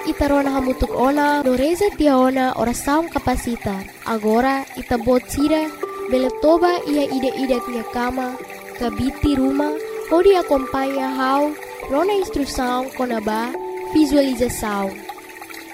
itarona hamutuk ona, no reza tia ona orasaum kapasita. Agora itabot sira, beletoba ia ida-ida tia kama, kabiti rumah, pode acompanhar how, rona instrução konaba, visualização.